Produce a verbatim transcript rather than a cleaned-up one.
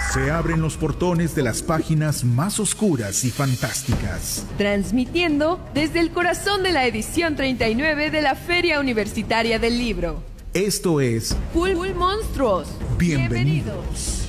Se abren los portones de las páginas más oscuras y fantásticas. Transmitiendo desde el corazón de la edición treinta y nueve de la Feria Universitaria del Libro. Esto es Pulp Monstruos. Bienvenidos.